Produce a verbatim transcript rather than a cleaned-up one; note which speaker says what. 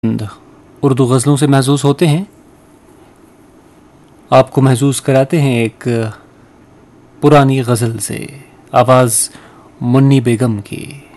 Speaker 1: उर्दू गज़लों से महसूस होते हैं, आपको महसूस कराते हैं एक पुरानी गज़ल से। आवाज़ मुन्नी बेगम की।